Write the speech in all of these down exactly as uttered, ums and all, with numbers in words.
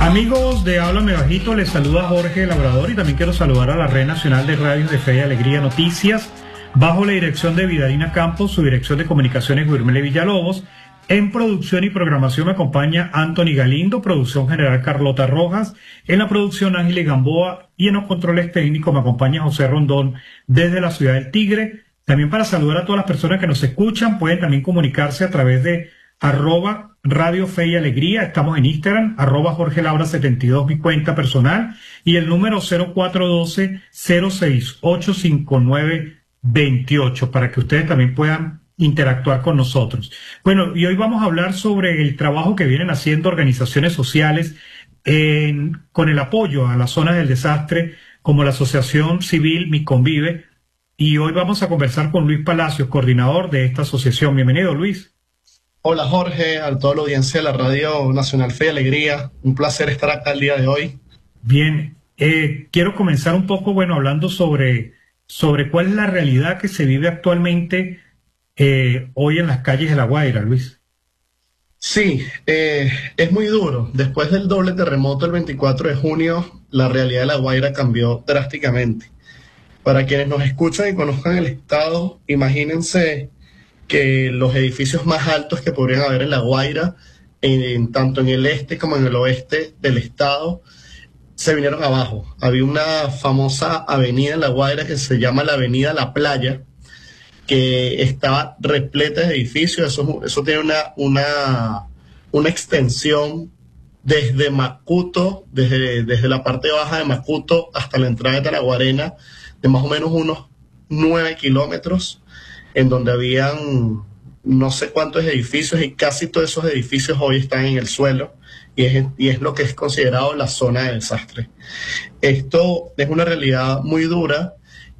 Amigos de Háblame Bajito, les saluda Jorge Labrador y también quiero saludar a la Red Nacional de Radios de Fe y Alegría Noticias, bajo la dirección de Vidalina Campos, su dirección de comunicaciones Guillermo Villalobos. En producción y programación me acompaña Anthony Galindo, producción general Carlota Rojas, en la producción Ángeles Gamboa y en los controles técnicos me acompaña José Rondón desde la ciudad del Tigre. También para saludar a todas las personas que nos escuchan, pueden también comunicarse a través de arroba Radio Fe y Alegría. Estamos en Instagram, arroba Jorge Laura setenta y dos, mi cuenta personal, y el número cero cuatro uno dos, cero seis ocho cinco nueve dos ocho para que ustedes también puedan interactuar con nosotros. Bueno, y hoy vamos a hablar sobre el trabajo que vienen haciendo organizaciones sociales en, con el apoyo a las zonas del desastre, como la Asociación Civil Mi Convive, y hoy vamos a conversar con Luis Palacios, coordinador de esta asociación. Bienvenido, Luis. Hola Jorge, a toda la audiencia de la Radio Nacional Fe y Alegría, un placer estar acá el día de hoy. Bien, eh, quiero comenzar un poco, bueno, hablando sobre, sobre cuál es la realidad que se vive actualmente eh, hoy en las calles de La Guaira, Luis. Sí, eh, es muy duro. Después del doble terremoto el veinticuatro de junio, la realidad de La Guaira cambió drásticamente. Para quienes nos escuchan y conozcan el estado, imagínense que los edificios más altos que podrían haber en La Guaira, en, tanto en el este como en el oeste del estado, se vinieron abajo. Había una famosa avenida en La Guaira que se llama la Avenida La Playa, que estaba repleta de edificios. Eso, eso tiene una, una, una extensión desde Macuto, desde, desde la parte baja de Macuto hasta la entrada de Taraguarena, de más o menos unos nueve kilómetros, en donde habían no sé cuántos edificios y casi todos esos edificios hoy están en el suelo y es, y es lo que es considerado la zona de desastre. Esto es una realidad muy dura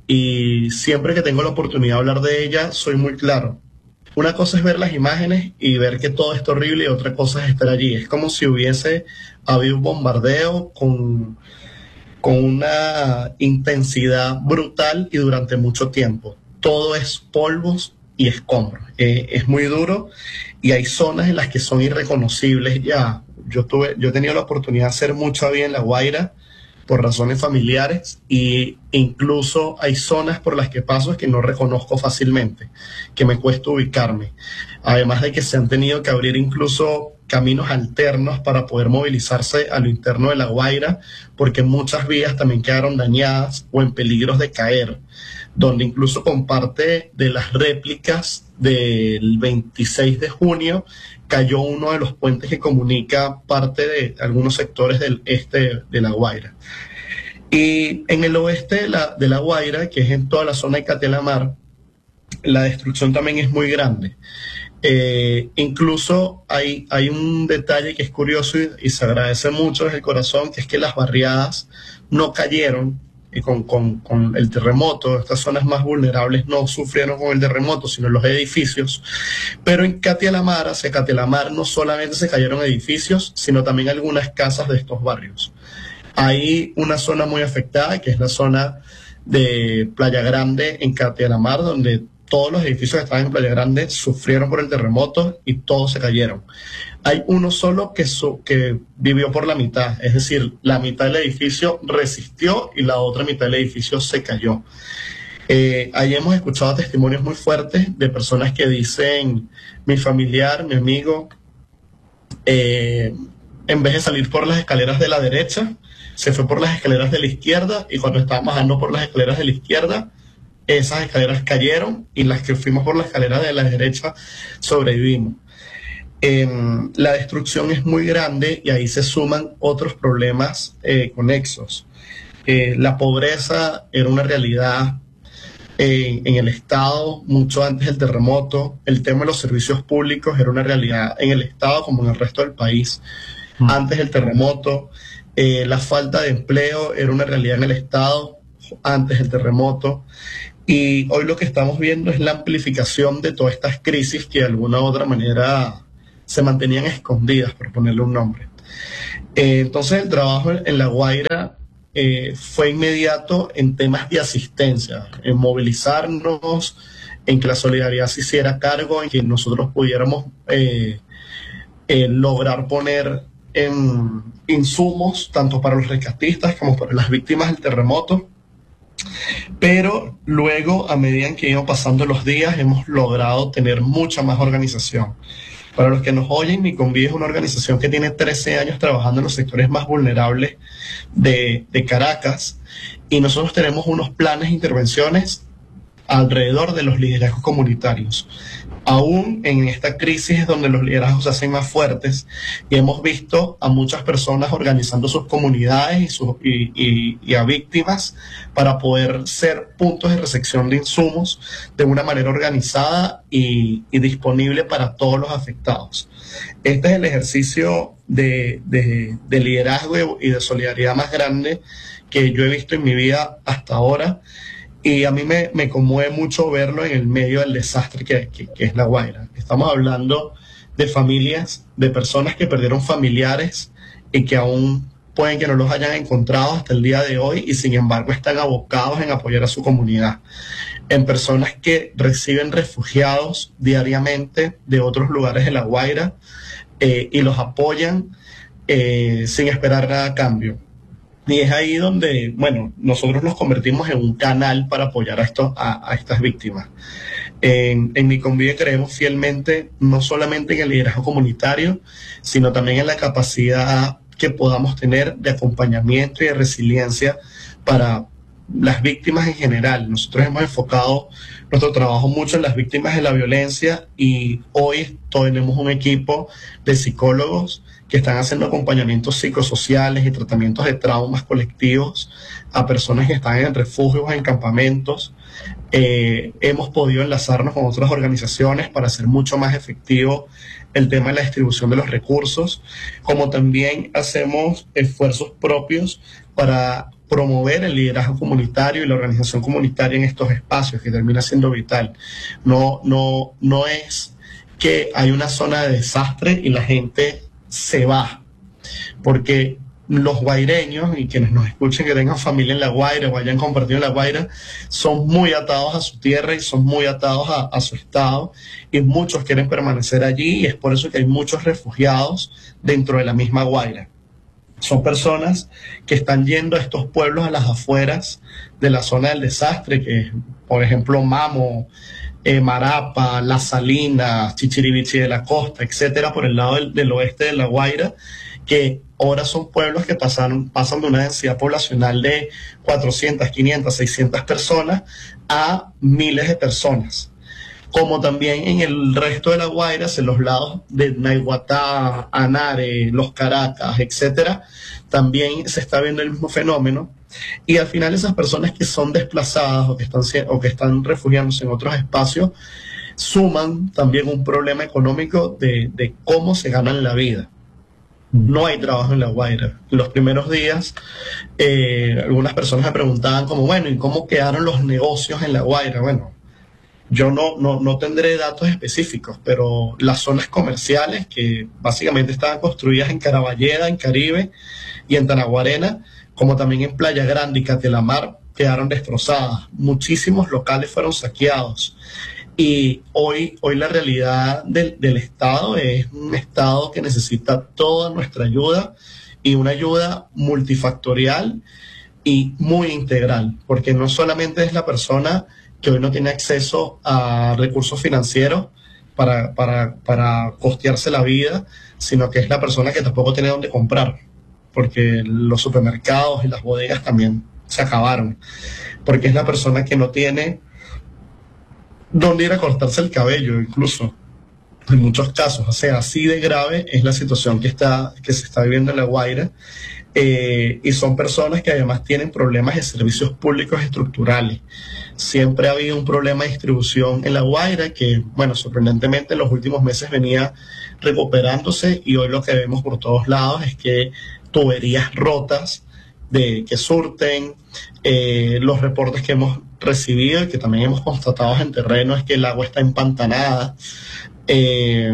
y siempre que tengo la oportunidad de hablar de ella soy muy claro. Una cosa es ver las imágenes y ver que todo es horrible y otra cosa es estar allí. Es como si hubiese habido un bombardeo con, con una intensidad brutal y durante mucho tiempo. Todo es polvos y escombros. Eh, es muy duro y hay zonas en las que son irreconocibles ya. Yo tuve, yo he tenido la oportunidad de hacer mucha vida en La Guaira por razones familiares y incluso hay zonas por las que paso que no reconozco fácilmente, que me cuesta ubicarme. Además de que se han tenido que abrir incluso caminos alternos para poder movilizarse a lo interno de La Guaira, porque muchas vías también quedaron dañadas o en peligros de caer, donde incluso con parte de las réplicas del veintiséis de junio cayó uno de los puentes que comunica parte de algunos sectores del este de La Guaira. Y en el oeste de La, de la Guaira, que es en toda la zona de Catelamar, la destrucción también es muy grande. Eh, incluso hay, hay un detalle que es curioso y, y se agradece mucho desde el corazón, que es que las barriadas no cayeron y con, con, con el terremoto. Estas zonas más vulnerables no sufrieron con el terremoto, sino los edificios. Pero en Catelamar, hacia Catelamar, no solamente se cayeron edificios, sino también algunas casas de estos barrios. Hay una zona muy afectada, que es la zona de Playa Grande en Catelamar, donde todos los edificios que estaban en Playa Grande sufrieron por el terremoto y todos se cayeron. Hay uno solo que, so, que vivió por la mitad, es decir, la mitad del edificio resistió y la otra mitad del edificio se cayó. Eh, ahí hemos escuchado testimonios muy fuertes de personas que dicen, mi familiar, mi amigo, eh, en vez de salir por las escaleras de la derecha, se fue por las escaleras de la izquierda y cuando estábamos bajando por las escaleras de la izquierda, esas escaleras cayeron y las que fuimos por la escalera de la derecha sobrevivimos. Eh, la destrucción es muy grande y ahí se suman otros problemas eh, conexos. Eh, la pobreza era una realidad eh, en el estado mucho antes del terremoto. El tema de los servicios públicos era una realidad en el estado como en el resto del país mm. antes del terremoto. Eh, la falta de empleo era una realidad en el estado antes del terremoto. Y hoy lo que estamos viendo es la amplificación de todas estas crisis que de alguna u otra manera se mantenían escondidas, por ponerle un nombre. Eh, entonces el trabajo en La Guaira eh, fue inmediato en temas de asistencia, en movilizarnos, en que la solidaridad se hiciera cargo, en que nosotros pudiéramos eh, eh, lograr poner en insumos, tanto para los rescatistas como para las víctimas del terremoto. Pero luego, a medida que iban pasando los días, hemos logrado tener mucha más organización. Para los que nos oyen, Micombi es una organización que tiene trece años trabajando en los sectores más vulnerables de, de Caracas, y nosotros tenemos unos planes de intervenciones alrededor de los liderazgos comunitarios. Aún en esta crisis es donde los liderazgos se hacen más fuertes, y hemos visto a muchas personas organizando sus comunidades y, sus, y, y, y a víctimas para poder ser puntos de recepción de insumos de una manera organizada y, y disponible para todos los afectados. Este es el ejercicio de, de, de liderazgo y de solidaridad más grande que yo he visto en mi vida hasta ahora. Y a mí me, me conmueve mucho verlo en el medio del desastre que, que, que es La Guaira. Estamos hablando de familias, de personas que perdieron familiares y que aún pueden que no los hayan encontrado hasta el día de hoy, y sin embargo están abocados en apoyar a su comunidad. En personas que reciben refugiados diariamente de otros lugares de La Guaira eh, y los apoyan eh, sin esperar nada a cambio. Y es ahí donde, bueno, nosotros nos convertimos en un canal para apoyar a, esto, a, a estas víctimas. En, en Micombi creemos fielmente no solamente en el liderazgo comunitario, sino también en la capacidad que podamos tener de acompañamiento y de resiliencia para las víctimas en general. Nosotros hemos enfocado nuestro trabajo mucho en las víctimas de la violencia, y hoy tenemos un equipo de psicólogos que están haciendo acompañamientos psicosociales y tratamientos de traumas colectivos a personas que están en refugios, en campamentos. Eh, hemos podido enlazarnos con otras organizaciones para hacer mucho más efectivo el tema de la distribución de los recursos, como también hacemos esfuerzos propios para promover el liderazgo comunitario y la organización comunitaria en estos espacios, que termina siendo vital. No, no, no es que hay una zona de desastre y la gente se va, porque los guaireños y quienes nos escuchen que tengan familia en La Guaira o hayan compartido en La Guaira son muy atados a su tierra y son muy atados a, a su estado, y muchos quieren permanecer allí, y es por eso que hay muchos refugiados dentro de la misma Guaira. Son personas que están yendo a estos pueblos a las afueras de la zona del desastre, que es, por ejemplo, Mamo, eh, Marapa, Las Salinas, Chichirivichi de la Costa, etcétera, por el lado del, del oeste de La Guaira, que ahora son pueblos que pasaron, pasan de una densidad poblacional de cuatrocientas, quinientas, seiscientas personas a miles de personas. Como también en el resto de La Guaira, en los lados de Naiguatá, Anare, Los Caracas, etcétera, también se está viendo el mismo fenómeno. Y al final esas personas que son desplazadas o que están, o que están refugiándose en otros espacios suman también un problema económico de, de cómo se ganan la vida. No hay trabajo en La Guaira. En los primeros días, eh, algunas personas me preguntaban como, bueno, ¿y cómo quedaron los negocios en La Guaira? Bueno, yo no, no, no tendré datos específicos, pero las zonas comerciales, que básicamente estaban construidas en Caraballeda, en Caribe y en Tanaguarena, como también en Playa Grande y Catelamar, quedaron destrozadas. Muchísimos locales fueron saqueados. Y hoy, hoy la realidad del, del Estado es un Estado que necesita toda nuestra ayuda, y una ayuda multifactorial y muy integral, porque no solamente es la persona que hoy no tiene acceso a recursos financieros para, para, para costearse la vida, sino que es la persona que tampoco tiene dónde comprar, porque los supermercados y las bodegas también se acabaron, porque es la persona que no tiene dónde ir a cortarse el cabello, incluso en muchos casos. O sea, así de grave es la situación que, está, que se está viviendo en La Guaira. Eh, y son personas que además tienen problemas de servicios públicos estructurales. Siempre ha habido un problema de distribución en La Guaira que, bueno, sorprendentemente en los últimos meses venía recuperándose, y hoy lo que vemos por todos lados es que tuberías rotas de que surten. Eh, los reportes que hemos recibido y que también hemos constatado en terreno es que el agua está empantanada. Eh,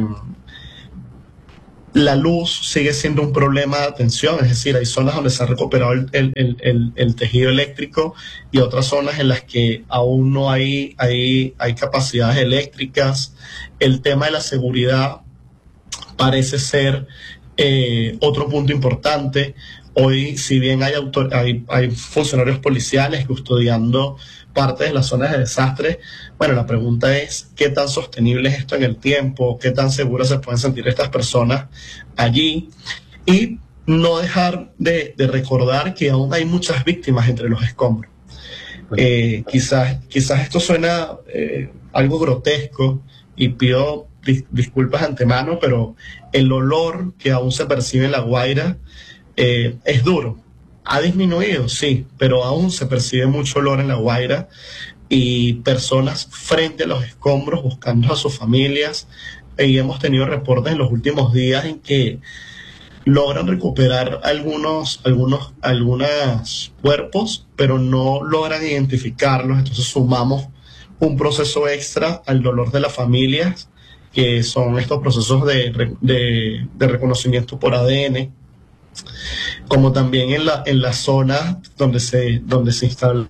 La luz sigue siendo un problema de atención, es decir, hay zonas donde se ha recuperado el, el, el, el tejido eléctrico, y otras zonas en las que aún no hay, hay, hay capacidades eléctricas. El tema de la seguridad parece ser Eh, otro punto importante, hoy si bien hay, autor, hay, hay funcionarios policiales custodiando parte de las zonas de desastre, bueno, la pregunta es qué tan sostenible es esto en el tiempo, qué tan seguras se pueden sentir estas personas allí, y no dejar de, de recordar que aún hay muchas víctimas entre los escombros. Eh, quizás, quizás esto suena eh, algo grotesco y pido dis disculpas de antemano, pero el olor que aún se percibe en La Guaira eh, es duro. Ha disminuido, sí, pero aún se percibe mucho olor en La Guaira y personas frente a los escombros buscando a sus familias. Y hemos tenido reportes en los últimos días en que logran recuperar algunos, algunos, algunos cuerpos, pero no logran identificarlos. Entonces sumamos un proceso extra al dolor de las familias, que son estos procesos de, de, de reconocimiento por A D N, como también en la, en la zona donde se, donde se instalan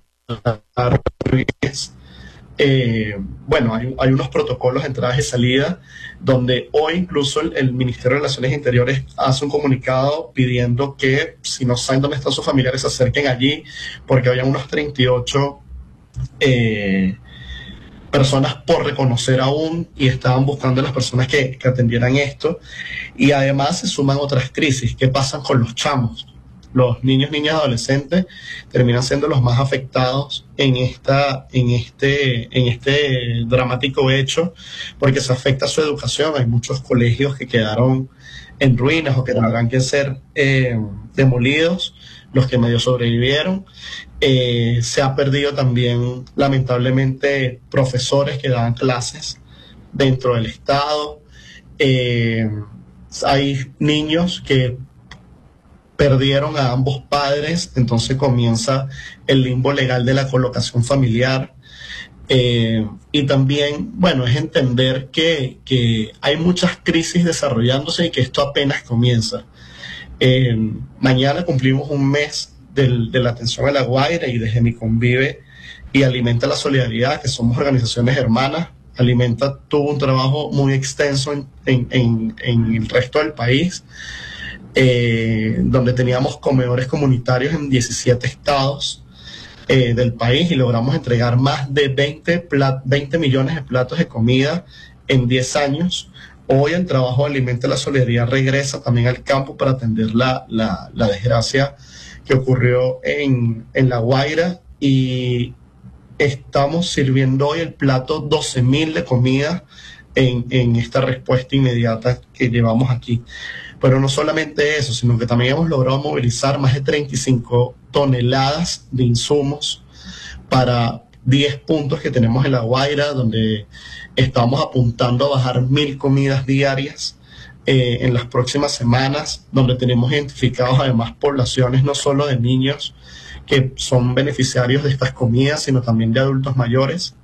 eh, bueno, hay, hay unos protocolos de entradas y salidas, donde hoy incluso el, el Ministerio de Relaciones Interiores hace un comunicado pidiendo que si no saben dónde están sus familiares se acerquen allí, porque había unos treinta y ocho eh, personas por reconocer aún y estaban buscando a las personas que, que atendieran esto. Y además se suman otras crisis. ¿Qué pasa con los chamos? Los niños, niñas, adolescentes terminan siendo los más afectados en, esta, en, este, en este dramático hecho, porque se afecta su educación. Hay muchos colegios que quedaron en ruinas o que tendrán que ser eh, demolidos, los que medio sobrevivieron. Eh, se ha perdido también, lamentablemente, profesores que daban clases dentro del Estado. Eh, hay niños que perdieron a ambos padres, entonces comienza el limbo legal de la colocación familiar. Eh, y también, bueno, es entender que, que hay muchas crisis desarrollándose y que esto apenas comienza. Eh, mañana cumplimos un mes del, de la atención a La Guaira, y desde Mi Convive y Alimenta la Solidaridad, que somos organizaciones hermanas, Alimenta tuvo un trabajo muy extenso en, en, en, en el resto del país, eh, donde teníamos comedores comunitarios en diecisiete estados eh, del país, y logramos entregar más de veinte, veinte millones de platos de comida en diez años. Hoy el trabajo de Alimenta la Solidaridad regresa también al campo para atender la, la, la desgracia que ocurrió en, en La Guaira, y estamos sirviendo hoy el plato doce mil de comida en, en esta respuesta inmediata que llevamos aquí. Pero no solamente eso, sino que también hemos logrado movilizar más de treinta y cinco toneladas de insumos para diez puntos que tenemos en La Guaira, donde estamos apuntando a bajar mil comidas diarias eh, en las próximas semanas, donde tenemos identificados además poblaciones no solo de niños que son beneficiarios de estas comidas, sino también de adultos mayores.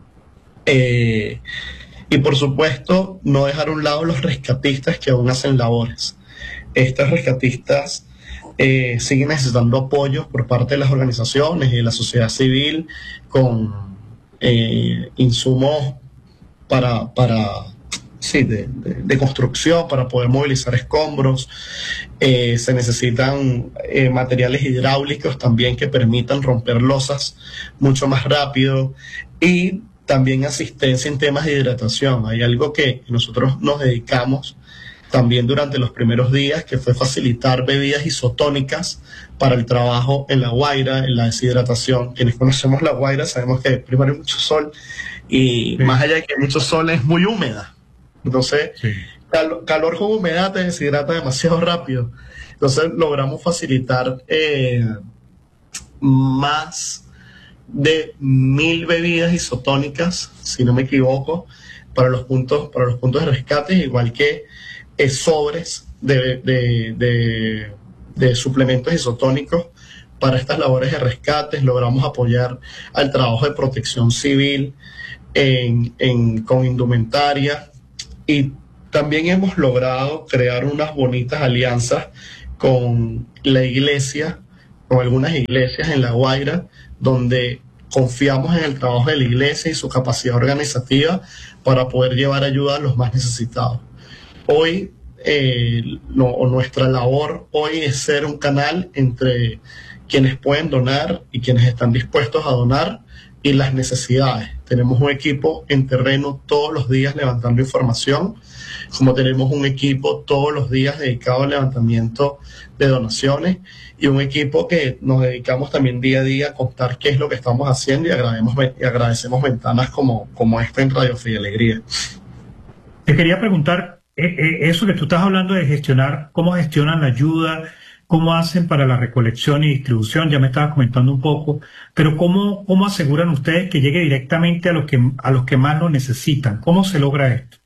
Eh, y por supuesto, no dejar a un lado los rescatistas que aún hacen labores. Estos rescatistas eh, siguen necesitando apoyo por parte de las organizaciones y de la sociedad civil con eh, insumos para, para sí, de, de, de construcción, para poder movilizar escombros. Eh, se necesitan eh, materiales hidráulicos también que permitan romper losas mucho más rápido, y también asistencia en temas de hidratación. Hay algo que nosotros nos dedicamos también durante los primeros días, que fue facilitar bebidas isotónicas para el trabajo en La Guaira, en la deshidratación. Quienes conocemos La Guaira sabemos que primero hay mucho sol, y sí, más allá de que hay mucho sol, es muy húmeda. Entonces, sí, cal calor con humedad te deshidrata demasiado rápido. Entonces logramos facilitar eh, más de mil bebidas isotónicas, si no me equivoco, para los puntos, para los puntos de rescate, igual que eh, sobres de, de, de, de suplementos isotónicos para estas labores de rescate. Logramos apoyar al trabajo de protección civil en, en, con indumentaria, y también hemos logrado crear unas bonitas alianzas con la iglesia, con algunas iglesias en La Guaira, donde confiamos en el trabajo de la iglesia y su capacidad organizativa para poder llevar ayuda a los más necesitados. Hoy eh, no, o nuestra labor hoy es ser un canal entre quienes pueden donar y quienes están dispuestos a donar y las necesidades. Tenemos un equipo en terreno todos los días levantando información, como tenemos un equipo todos los días dedicado al levantamiento de donaciones y un equipo que nos dedicamos también día a día a contar qué es lo que estamos haciendo y agradecemos, y agradecemos ventanas como, como esta en Radio Fe y Alegría. Te quería preguntar, eh, eh, eso que tú estás hablando de gestionar, ¿cómo gestionan la ayuda? ¿Cómo hacen para la recolección y distribución? Ya me estabas comentando un poco, pero ¿cómo, cómo aseguran ustedes que llegue directamente a los que, a los que más lo necesitan? ¿Cómo se logra esto?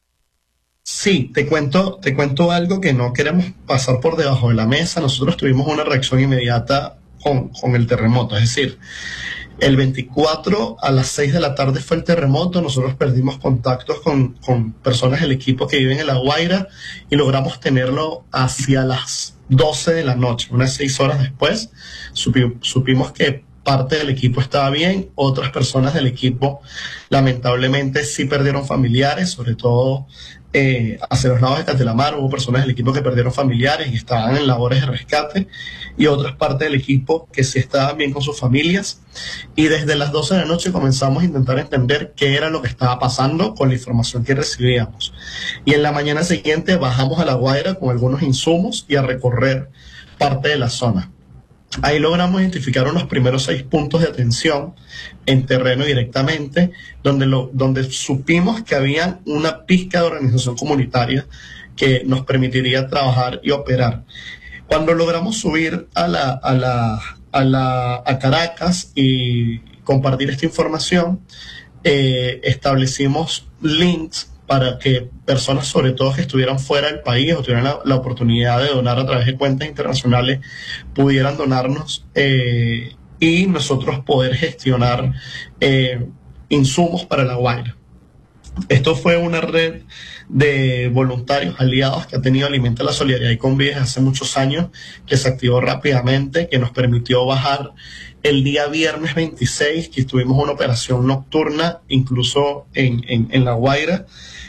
Sí, te cuento, te cuento algo que no queremos pasar por debajo de la mesa. Nosotros tuvimos una reacción inmediata con, con el terremoto, es decir, el veinticuatro a las seis de la tarde fue el terremoto, nosotros perdimos contactos con, con personas del equipo que viven en La Guaira y logramos tenerlo hacia las doce de la noche, unas seis horas después, supi, supimos que parte del equipo estaba bien, otras personas del equipo lamentablemente sí perdieron familiares, sobre todo eh, hacia los lados de Catelamar hubo personas del equipo que perdieron familiares y estaban en labores de rescate y otras partes del equipo que sí estaban bien con sus familias y desde las doce de la noche comenzamos a intentar entender qué era lo que estaba pasando con la información que recibíamos y en la mañana siguiente bajamos a La Guaira con algunos insumos y a recorrer parte de la zona. Ahí logramos identificar unos primeros seis puntos de atención en terreno directamente, donde, lo, donde supimos que había una pizca de organización comunitaria que nos permitiría trabajar y operar. Cuando logramos subir a, la, a, la, a, la, a Caracas y compartir esta información, eh, establecimos links para que personas, sobre todo que estuvieran fuera del país o tuvieran la, la oportunidad de donar a través de cuentas internacionales, pudieran donarnos eh, y nosotros poder gestionar eh, insumos para La Guaira. Esto fue una red de voluntarios aliados que ha tenido Alimenta la Solidaridad y Convive desde hace muchos años, que se activó rápidamente, que nos permitió bajar el día viernes veintiséis, que tuvimos una operación nocturna, incluso en, en, en La Guaira,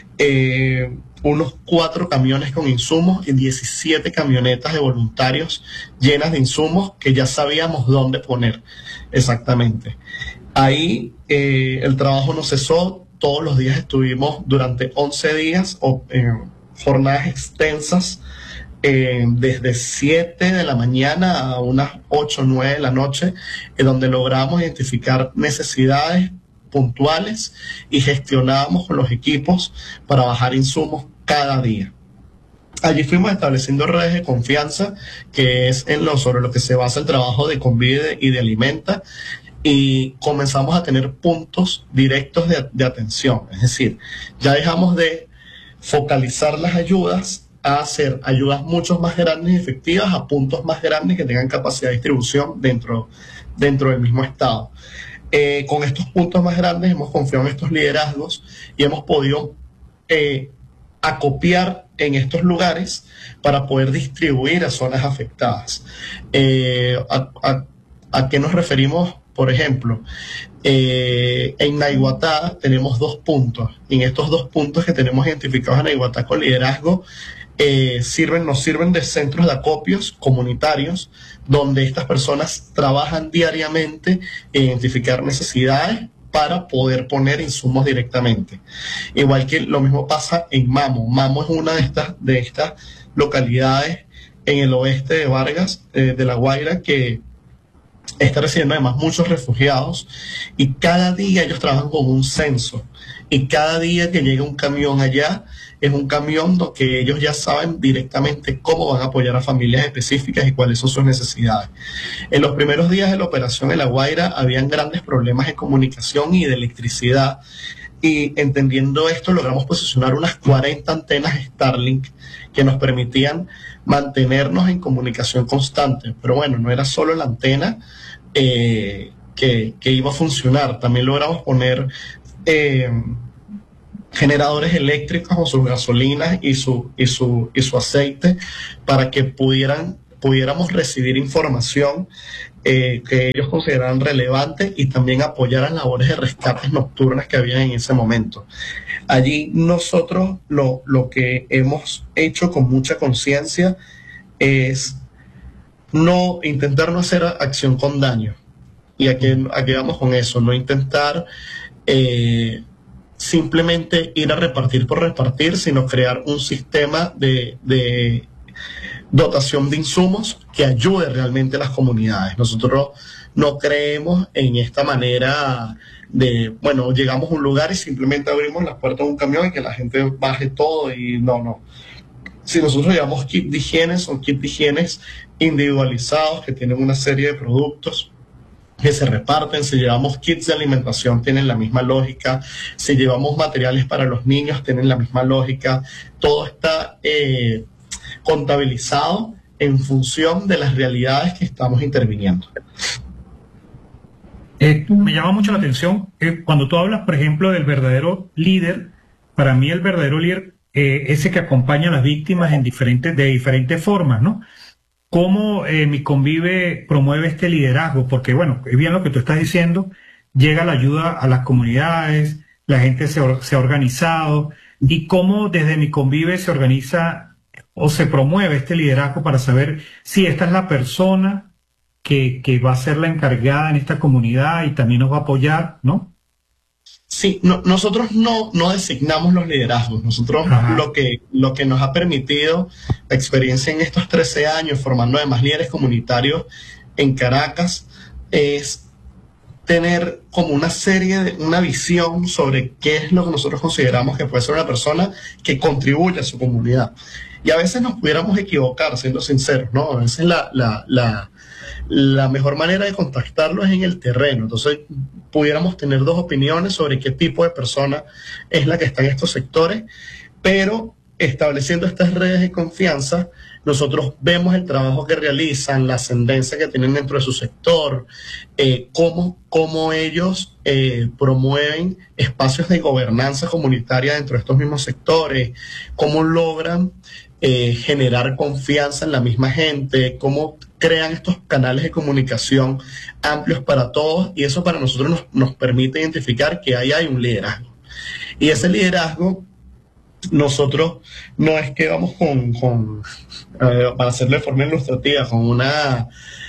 eh, unos cuatro camiones con insumos y diecisiete camionetas de voluntarios llenas de insumos que ya sabíamos dónde poner exactamente. Ahí eh, el trabajo no cesó, todos los días estuvimos durante once días, o, eh, jornadas extensas, Eh, desde siete de la mañana a unas ocho o nueve de la noche, en donde logramos identificar necesidades puntuales y gestionábamos con los equipos para bajar insumos cada día. Allí fuimos estableciendo redes de confianza, que es en lo, sobre lo que se basa el trabajo de Convive y de Alimenta, y comenzamos a tener puntos directos de, de atención. Es decir, ya dejamos de focalizar las ayudas a hacer ayudas mucho más grandes y efectivas a puntos más grandes que tengan capacidad de distribución dentro, dentro del mismo estado. Eh, con estos puntos más grandes hemos confiado en estos liderazgos y hemos podido eh, acopiar en estos lugares para poder distribuir a zonas afectadas. Eh, a, a, ¿A qué nos referimos? Por ejemplo, eh, en Naiguatá tenemos dos puntos. Y en estos dos puntos que tenemos identificados en Naiguatá con liderazgo, eh, sirven, nos sirven de centros de acopios comunitarios, donde estas personas trabajan diariamente en identificar necesidades para poder poner insumos directamente. Igual que lo mismo pasa en Mamo. Mamo es una de estas, de estas localidades en el oeste de Vargas, eh, de La Guaira, que está recibiendo además muchos refugiados y cada día ellos trabajan con un censo y cada día que llega un camión allá es un camión donde ellos ya saben directamente cómo van a apoyar a familias específicas y cuáles son sus necesidades. En los primeros días de la operación en La Guaira habían grandes problemas de comunicación y de electricidad y entendiendo esto logramos posicionar unas cuarenta antenas Starlink que nos permitían mantenernos en comunicación constante. Pero bueno, no era solo la antena eh, que, que iba a funcionar, también logramos poner eh, generadores eléctricos con sus gasolinas y su, y, su, y su aceite para que pudieran pudiéramos recibir información eh, que ellos consideraran relevante y también apoyaran labores de rescates nocturnas que había en ese momento. Allí nosotros lo, lo que hemos hecho con mucha conciencia es no intentar no hacer acción con daño. Y aquí, aquí vamos con eso, no intentar eh, simplemente ir a repartir por repartir, sino crear un sistema de, de dotación de insumos que ayude realmente a las comunidades. Nosotros no creemos en esta manera de, bueno, llegamos a un lugar y simplemente abrimos las puertas de un camión y que la gente baje todo y no, no. Si nosotros llevamos kit de higiene, son kit de higiene individualizados que tienen una serie de productos que se reparten. Si llevamos kits de alimentación, tienen la misma lógica. Si llevamos materiales para los niños, tienen la misma lógica. Todo está eh, contabilizado en función de las realidades que estamos interviniendo. Eh, me llama mucho la atención eh, cuando tú hablas, por ejemplo, del verdadero líder. Para mí el verdadero líder, eh, ese que acompaña a las víctimas en diferentes, de diferentes formas, ¿no? ¿Cómo eh, Mi Convive promueve este liderazgo? Porque, bueno, es bien lo que tú estás diciendo, llega la ayuda a las comunidades, la gente se, or se ha organizado, y cómo desde Mi Convive se organiza o se promueve este liderazgo para saber si esta es la persona que, que va a ser la encargada en esta comunidad y también nos va a apoyar, ¿no? Sí, no, nosotros no, no designamos los liderazgos. Nosotros lo que, lo que nos ha permitido la experiencia en estos trece años formando además líderes comunitarios en Caracas es tener como una serie, de, una visión sobre qué es lo que nosotros consideramos que puede ser una persona que contribuye a su comunidad. Y a veces nos pudiéramos equivocar, siendo sinceros, ¿no? A veces la, la, la, la mejor manera de contactarlo es en el terreno. Entonces, pudiéramos tener dos opiniones sobre qué tipo de persona es la que está en estos sectores, pero estableciendo estas redes de confianza, nosotros vemos el trabajo que realizan, la ascendencia que tienen dentro de su sector, eh, cómo, cómo ellos eh, promueven espacios de gobernanza comunitaria dentro de estos mismos sectores, cómo logran eh, generar confianza en la misma gente, cómo crean estos canales de comunicación amplios para todos, y eso para nosotros nos, nos permite identificar que ahí hay un liderazgo. Y ese liderazgo, nosotros no es que vamos con, con eh, para hacerlo de forma ilustrativa, con una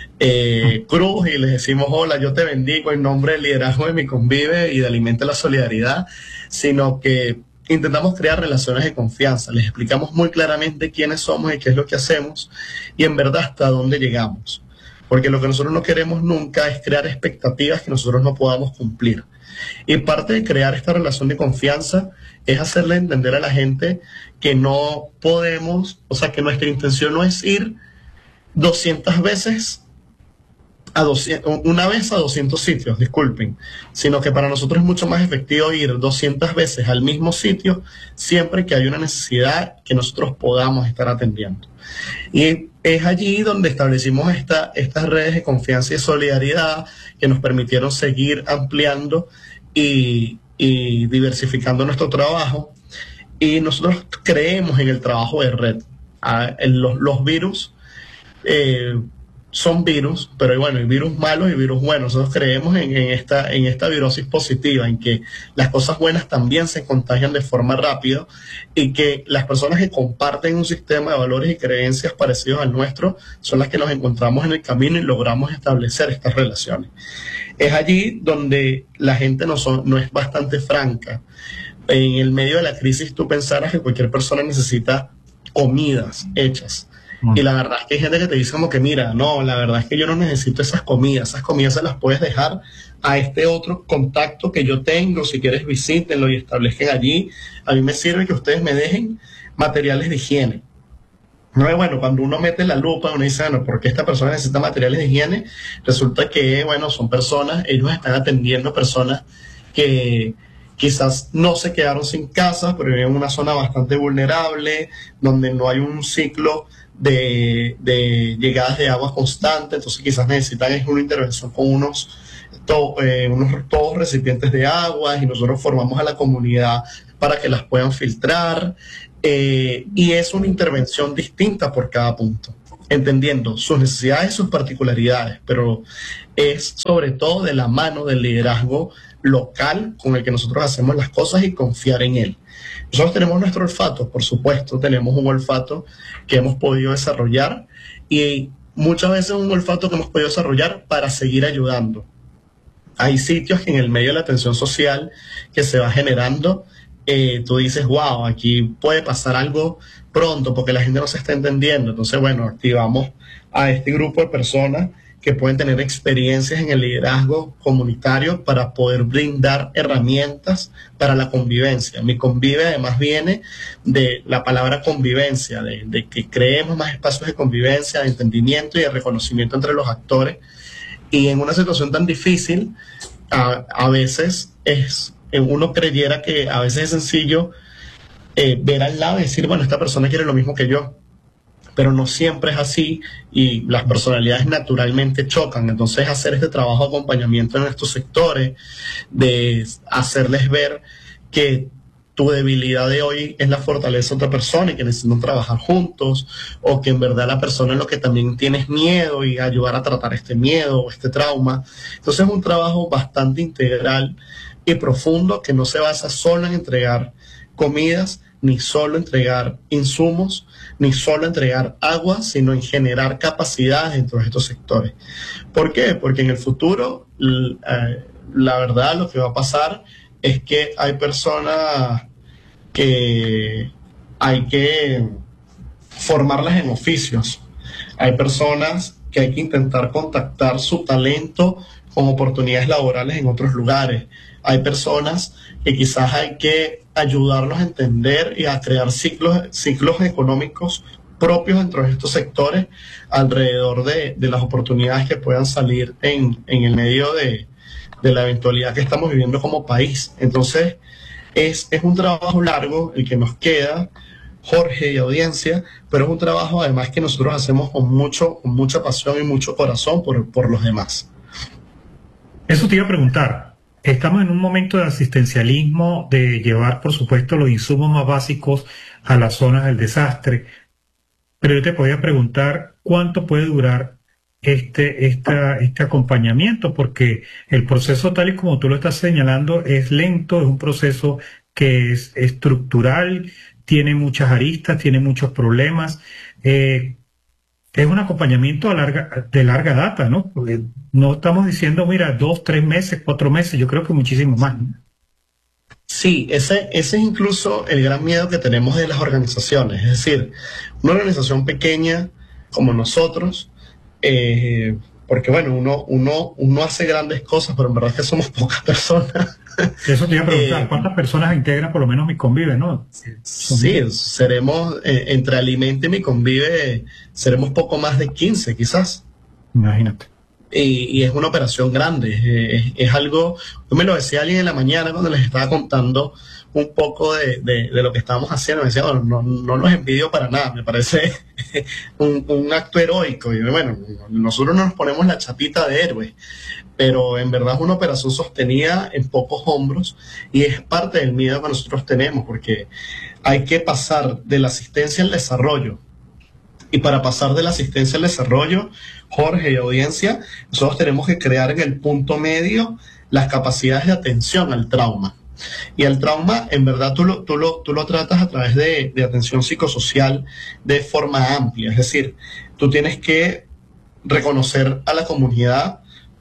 eh, cruz y les decimos, hola, yo te bendigo en nombre del liderazgo de Mi Convive y de Alimente la Solidaridad, sino que intentamos crear relaciones de confianza, les explicamos muy claramente quiénes somos y qué es lo que hacemos y en verdad hasta dónde llegamos. Porque lo que nosotros no queremos nunca es crear expectativas que nosotros no podamos cumplir. Y parte de crear esta relación de confianza es hacerle entender a la gente que no podemos, o sea, que nuestra intención no es ir doscientas veces a doscientos, una vez a doscientos sitios, disculpen, sino que para nosotros es mucho más efectivo ir doscientas veces al mismo sitio siempre que hay una necesidad que nosotros podamos estar atendiendo. Y es allí donde establecimos esta, estas redes de confianza y solidaridad que nos permitieron seguir ampliando y, y diversificando nuestro trabajo. Y nosotros creemos en el trabajo de red. Ah, en los, los virus eh, son virus, pero bueno, hay virus malos y virus buenos. Nosotros creemos en, en, esta, en esta virosis positiva, en que las cosas buenas también se contagian de forma rápida y que las personas que comparten un sistema de valores y creencias parecidos al nuestro son las que nos encontramos en el camino y logramos establecer estas relaciones. Es allí donde la gente no, son, no es bastante franca. En el medio de la crisis tú pensaras que cualquier persona necesita comidas hechas. Y la verdad es que hay gente que te dice como que mira, no, la verdad es que yo no necesito esas comidas, esas comidas se las puedes dejar a este otro contacto que yo tengo, si quieres visítenlo y establezcan allí. A mí me sirve que ustedes me dejen materiales de higiene. No es bueno, cuando uno mete la lupa, uno dice, bueno, ¿por qué esta persona necesita materiales de higiene? Resulta que, bueno, son personas, ellos están atendiendo personas que quizás no se quedaron sin casa, pero viven en una zona bastante vulnerable, donde no hay un ciclo de, de llegadas de agua constante, entonces quizás necesitan es una intervención con unos, to, eh, unos todos recipientes de agua y nosotros formamos a la comunidad para que las puedan filtrar eh, y es una intervención distinta por cada punto. entendiendo sus necesidades y sus particularidades, pero es sobre todo de la mano del liderazgo local con el que nosotros hacemos las cosas y confiar en él. Nosotros tenemos nuestro olfato, por supuesto, tenemos un olfato que hemos podido desarrollar y muchas veces un olfato que hemos podido desarrollar para seguir ayudando. Hay sitios que en el medio de la atención social que se va generando, eh, tú dices, wow, aquí puede pasar algo pronto porque la gente no se está entendiendo. Entonces, bueno, activamos a este grupo de personas que pueden tener experiencias en el liderazgo comunitario para poder brindar herramientas para la convivencia. Mi convive además viene de la palabra convivencia, de, de que creemos más espacios de convivencia, de entendimiento y de reconocimiento entre los actores. Y en una situación tan difícil, a, a veces es, uno creyera que a veces es sencillo eh, ver al lado y decir, bueno, esta persona quiere lo mismo que yo. Pero no siempre es así y las personalidades naturalmente chocan. Entonces, hacer este trabajo de acompañamiento en estos sectores, de hacerles ver que tu debilidad de hoy es la fortaleza de otra persona y que necesitan trabajar juntos, o que en verdad la persona es lo que también tienes miedo y ayudar a tratar este miedo o este trauma. Entonces, es un trabajo bastante integral y profundo que no se basa solo en entregar comidas, ni solo entregar insumos, ni solo entregar agua, sino en generar capacidades dentro de estos sectores. ¿Por qué? Porque en el futuro, eh, la verdad, lo que va a pasar es que hay personas que hay que formarlas en oficios. Hay personas que hay que intentar contactar su talento con oportunidades laborales en otros lugares. Hay personas que quizás hay que ayudarlos a entender y a crear ciclos, ciclos económicos propios dentro de estos sectores alrededor de, de las oportunidades que puedan salir en, en el medio de, de la eventualidad que estamos viviendo como país. Entonces, es, es un trabajo largo el que nos queda, Jorge y audiencia, pero es un trabajo además que nosotros hacemos con, mucho, con mucha pasión y mucho corazón por, por los demás. Eso te iba a preguntar. Estamos en un momento de asistencialismo, de llevar, por supuesto, los insumos más básicos a las zonas del desastre. Pero yo te podía preguntar cuánto puede durar este, esta, este acompañamiento, porque el proceso, tal y como tú lo estás señalando, es lento, es un proceso que es estructural, tiene muchas aristas, tiene muchos problemas. Eh, es un acompañamiento a larga, de larga data, ¿no? Porque no estamos diciendo, mira, dos, tres meses, cuatro meses, yo creo que muchísimo más, ¿no? Sí, ese, ese es incluso el gran miedo que tenemos de las organizaciones. Es decir, una organización pequeña como nosotros, eh, porque bueno, uno, uno, uno hace grandes cosas, pero en verdad es que somos pocas personas. Eso te iba a preguntar, eh, ¿cuántas personas integran por lo menos Mi Convive, no? Son sí, seremos, eh, entre Alimenta y Mi Convive, seremos poco más de quince quizás. Imagínate. Y, y es una operación grande, es, es algo, yo me lo decía alguien en la mañana cuando les estaba contando un poco de, de, de lo que estábamos haciendo, me decía, bueno, no, no los envidio para nada, me parece un, un acto heroico, y bueno, nosotros no nos ponemos la chapita de héroe, pero en verdad es una operación sostenida en pocos hombros, y es parte del miedo que nosotros tenemos, porque hay que pasar de la asistencia al desarrollo. Y para pasar de la asistencia al desarrollo, Jorge y audiencia, nosotros tenemos que crear en el punto medio las capacidades de atención al trauma. Y el trauma, en verdad, tú lo, tú lo, tú lo tratas a través de, de atención psicosocial de forma amplia. Es decir, tú tienes que reconocer a la comunidad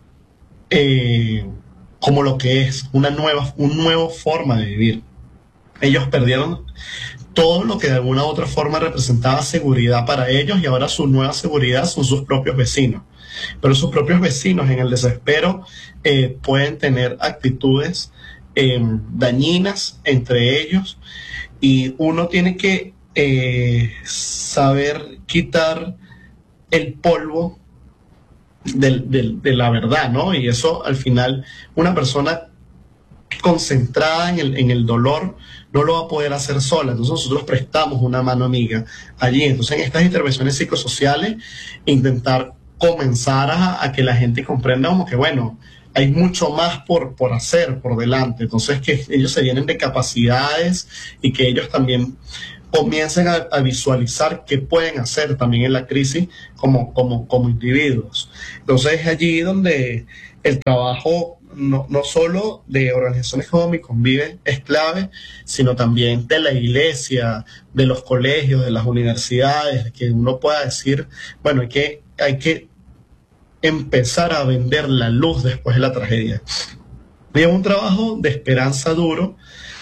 eh, como lo que es, una nueva, una nueva forma de vivir. Ellos perdieron todo lo que de alguna u otra forma representaba seguridad para ellos, y ahora su nueva seguridad son sus propios vecinos. Pero sus propios vecinos en el desespero eh, pueden tener actitudes eh, dañinas entre ellos, y uno tiene que eh, saber quitar el polvo del, del, de la verdad, ¿no? Y eso al final, una persona concentrada en el, en el dolor no lo va a poder hacer sola. Entonces nosotros prestamos una mano amiga allí. Entonces en estas intervenciones psicosociales intentar comenzar a, a que la gente comprenda como que bueno, hay mucho más por, por hacer por delante. Entonces que ellos se llenen de capacidades y que ellos también comiencen a, a visualizar qué pueden hacer también en la crisis como, como, como individuos. Entonces es allí donde el trabajo no, no solo de organizaciones como Mi Convive es clave, sino también de la iglesia, de los colegios, de las universidades, que uno pueda decir, bueno, hay que, hay que empezar a vender la luz después de la tragedia. Y es un trabajo de esperanza duro,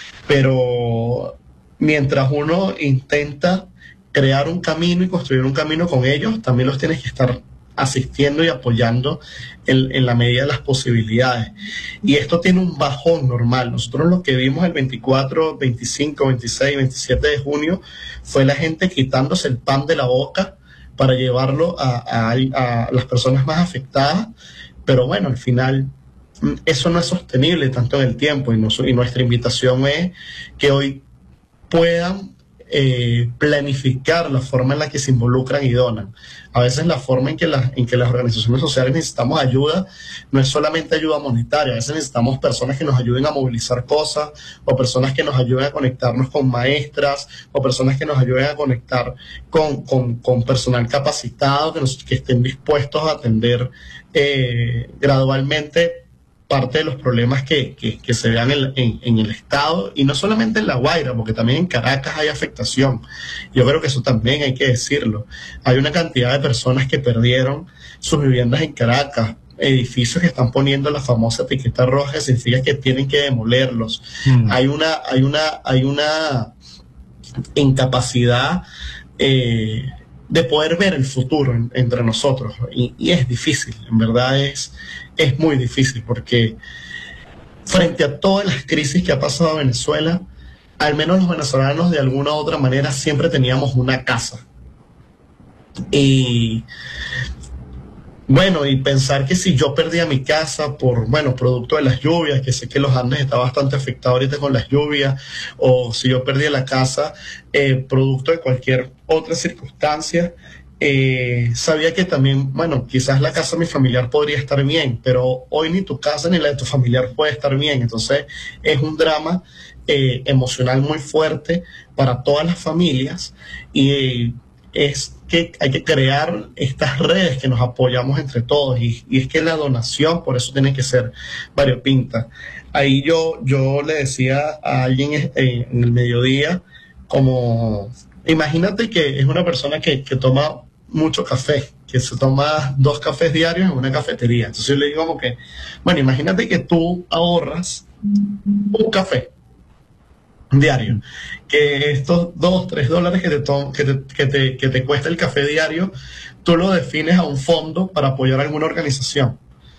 pero mientras uno intenta crear un camino y construir un camino con ellos, también los tienes que estar asistiendo y apoyando en, en la medida de las posibilidades. Y esto tiene un bajón normal. Nosotros lo que vimos el veinticuatro, veinticinco, veintiséis, veintisiete de junio fue la gente quitándose el pan de la boca para llevarlo a, a, a las personas más afectadas. Pero bueno, al final eso no es sostenible tanto en el tiempo, y, no, y nuestra invitación es que hoy puedan eh, planificar la forma en la que se involucran y donan. A veces la forma en que, la, en que las organizaciones sociales necesitamos ayuda no es solamente ayuda monetaria, a veces necesitamos personas que nos ayuden a movilizar cosas, o personas que nos ayuden a conectarnos con maestras, o personas que nos ayuden a conectar con, con, con personal capacitado, que, nos, que estén dispuestos a atender eh, gradualmente parte de los problemas que, que, que se vean en, en, en el estado, y no solamente en La Guaira, porque también en Caracas hay afectación. Yo creo que eso también hay que decirlo. Hay una cantidad de personas que perdieron sus viviendas en Caracas, edificios que están poniendo la famosa etiqueta roja, que significa que tienen que demolerlos. Mm. Hay una, hay una, hay una incapacidad eh, de poder ver el futuro en, entre nosotros, y, y es difícil, en verdad es, es muy difícil, porque frente a todas las crisis que ha pasado Venezuela, al menos los venezolanos de alguna u otra manera siempre teníamos una casa. Y bueno, y pensar que si yo perdía mi casa por, bueno, producto de las lluvias, que sé que los Andes está bastante afectado ahorita con las lluvias, o si yo perdía la casa eh, producto de cualquier otra circunstancia, eh, sabía que también, bueno, quizás la casa de mi familiar podría estar bien, pero hoy ni tu casa ni la de tu familiar puede estar bien. Entonces es un drama eh, emocional muy fuerte para todas las familias, y es que hay que crear estas redes que nos apoyamos entre todos, y, y es que la donación por eso tiene que ser variopinta. Ahí yo, yo le decía a alguien eh, en el mediodía, como imagínate que es una persona que, que toma mucho café, que se toma dos cafés diarios en una cafetería. Entonces yo le digo como que, bueno, imagínate que tú ahorras un café diario, que estos dos, tres dólares que te, que, te, que, te, que te cuesta el café diario, tú lo defines a un fondo para apoyar a alguna organización,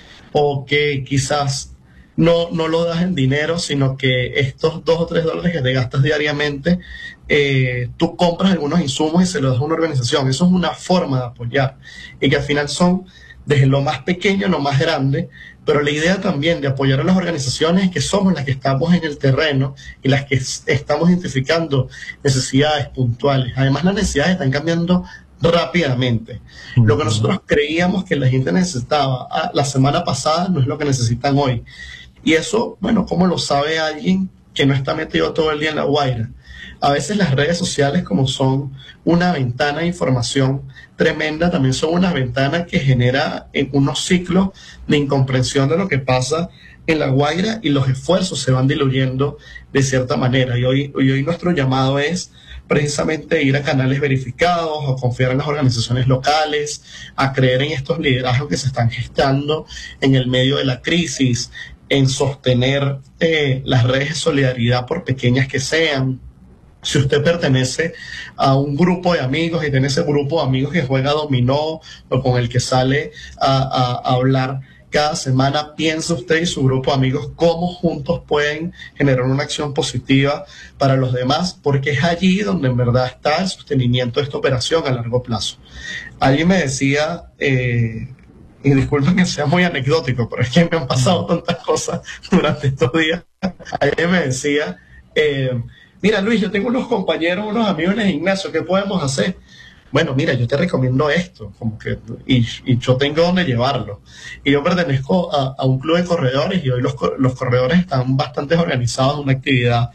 o que quizás no, no lo das en dinero, sino que estos dos o tres dólares que te gastas diariamente, eh, tú compras algunos insumos y se los das a una organización. Eso es una forma de apoyar, y que al final son desde lo más pequeño a lo más grande. Pero la idea también de apoyar a las organizaciones es que somos las que estamos en el terreno y las que estamos identificando necesidades puntuales. Además, las necesidades están cambiando rápidamente. Uh-huh. Lo que nosotros creíamos que la gente necesitaba la semana pasada no es lo que necesitan hoy. Y eso, bueno, ¿cómo lo sabe alguien que no está metido todo el día en La Guaira? A veces las redes sociales, como son una ventana de información tremenda, también son una ventana que genera unos ciclos de incomprensión de lo que pasa en La Guaira, y los esfuerzos se van diluyendo de cierta manera. Y hoy, y hoy nuestro llamado es precisamente ir a canales verificados, a confiar en las organizaciones locales, a creer en estos liderazgos que se están gestando en el medio de la crisis, en sostener eh, las redes de solidaridad por pequeñas que sean. Si usted pertenece a un grupo de amigos y tiene ese grupo de amigos que juega dominó, o con el que sale a, a, a hablar cada semana, piensa usted y su grupo de amigos cómo juntos pueden generar una acción positiva para los demás, porque es allí donde en verdad está el sostenimiento de esta operación a largo plazo. Alguien me decía, eh, y disculpen que sea muy anecdótico, pero es que me han pasado tantas cosas durante estos días. Alguien me decía, eh, mira, Luis, yo tengo unos compañeros, unos amigos en el gimnasio, ¿qué podemos hacer? Bueno, mira, yo te recomiendo esto, como que, y, y yo tengo donde llevarlo. Y yo pertenezco a, a un club de corredores, y hoy los, los corredores están bastante organizados en una actividad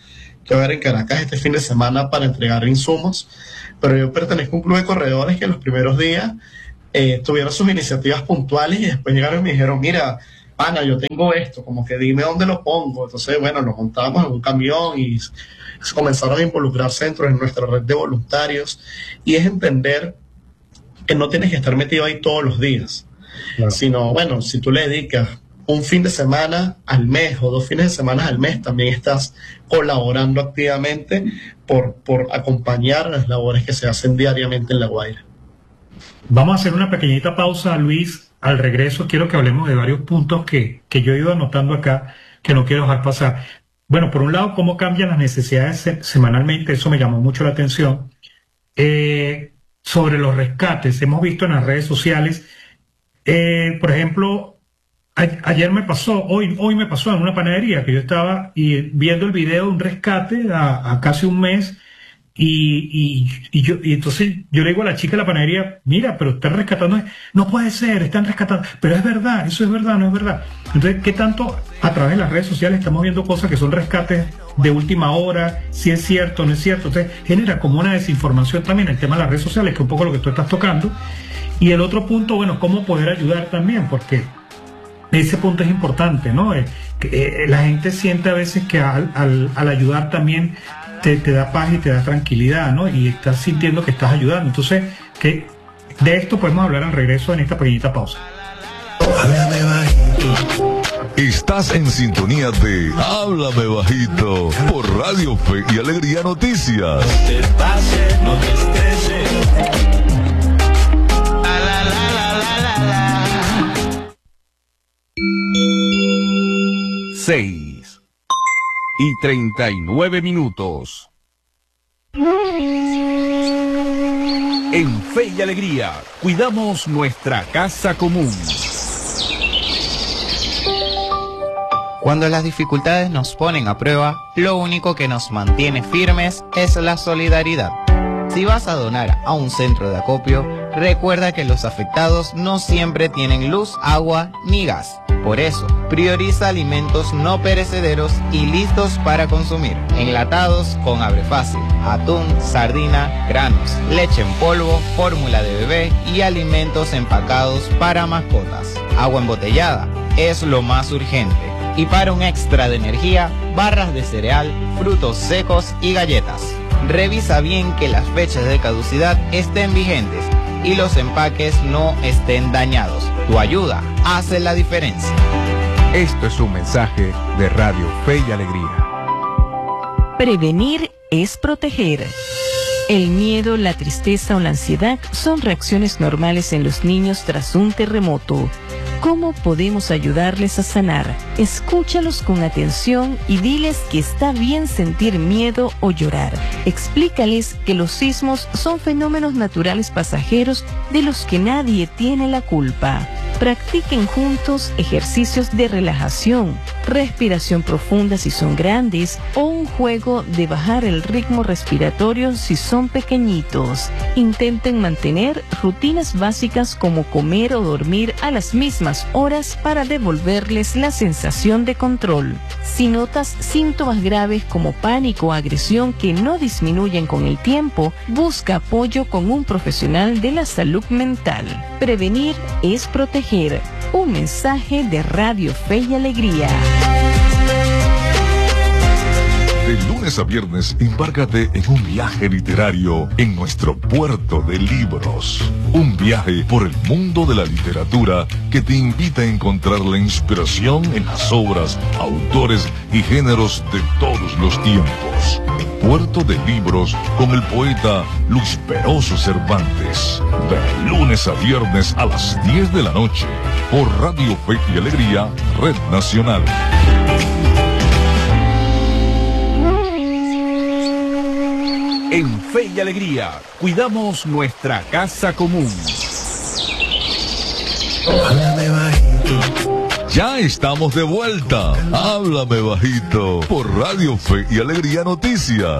que va a haber en Caracas este fin de semana para entregar insumos, pero yo pertenezco a un club de corredores que en los primeros días eh, tuvieron sus iniciativas puntuales y después llegaron y me dijeron, mira, pana, yo tengo esto, como que dime dónde lo pongo. Entonces, bueno, lo montamos en un camión y comenzaron a involucrarse dentro de nuestra red de voluntarios, y es entender que no tienes que estar metido ahí todos los días, claro. Sino, bueno, si tú le dedicas un fin de semana al mes o dos fines de semana al mes, también estás colaborando activamente por, por acompañar las labores que se hacen diariamente en La Guaira. Vamos a hacer una pequeñita pausa, Luis. Al regreso quiero que hablemos de varios puntos que, que yo he ido anotando acá, que no quiero dejar pasar. Bueno, por un lado, cómo cambian las necesidades se semanalmente, eso me llamó mucho la atención. Eh, sobre los rescates, hemos visto en las redes sociales, eh, por ejemplo, a, ayer me pasó, hoy, hoy me pasó en una panadería que yo estaba y, viendo el video de un rescate a, a casi un mes. Y, y, y yo y entonces yo le digo a la chica de la panadería, mira, pero están rescatando, no puede ser, están rescatando, pero es verdad, eso es verdad, no es verdad. Entonces, ¿qué tanto a través de las redes sociales estamos viendo cosas que son rescates de última hora, si es cierto o no es cierto? Entonces genera como una desinformación también el tema de las redes sociales, que es un poco lo que tú estás tocando. Y el otro punto, bueno, cómo poder ayudar también, porque ese punto es importante, ¿no? Eh, que, eh, la gente siente a veces que al, al, al ayudar también Te, te da paz y te da tranquilidad, ¿no? Y estás sintiendo que estás ayudando. Entonces, que de esto podemos hablar al regreso en esta pequeñita pausa. Háblame bajito. Estás en sintonía de Háblame Bajito por Radio Fe y Alegría Noticias. No te pases, no te estreses. La, la, la, la, la, la. Seis y treinta y nueve minutos. En Fe y Alegría, cuidamos nuestra casa común. Cuando las dificultades nos ponen a prueba, lo único que nos mantiene firmes es la solidaridad. Si vas a donar a un centro de acopio, recuerda que los afectados no siempre tienen luz, agua ni gas. Por eso, prioriza alimentos no perecederos y listos para consumir. Enlatados con abre fácil, atún, sardina, granos, leche en polvo, fórmula de bebé y alimentos empacados para mascotas. Agua embotellada es lo más urgente. Y para un extra de energía, barras de cereal, frutos secos y galletas. Revisa bien que las fechas de caducidad estén vigentes y los empaques no estén dañados. Tu ayuda hace la diferencia. Esto es un mensaje de Radio Fe y Alegría. Prevenir es proteger. El miedo, la tristeza o la ansiedad son reacciones normales en los niños tras un terremoto. ¿Cómo podemos ayudarles a sanar? Escúchalos con atención y diles que está bien sentir miedo o llorar. Explícales que los sismos son fenómenos naturales pasajeros de los que nadie tiene la culpa. Practiquen juntos ejercicios de relajación, respiración profunda si son grandes o un juego de bajar el ritmo respiratorio si son pequeñitos. Intenten mantener rutinas básicas como comer o dormir a las mismas horas para devolverles la sensación de control. Si notas síntomas graves como pánico o agresión que no disminuyen con el tiempo, busca apoyo con un profesional de la salud mental. Prevenir es proteger. Un mensaje de Radio Fe y Alegría. De lunes a viernes, embárcate en un viaje literario en nuestro puerto de libros. Un viaje por el mundo de la literatura que te invita a encontrar la inspiración en las obras, autores y géneros de todos los tiempos. Puerto de Libros con el poeta Luis Peroso Cervantes. De lunes a viernes a las diez de la noche por Radio Fe y Alegría, Red Nacional. En Fe y Alegría, cuidamos nuestra casa común. Háblame bajito. Ya estamos de vuelta. Háblame bajito por Radio Fe y Alegría Noticias.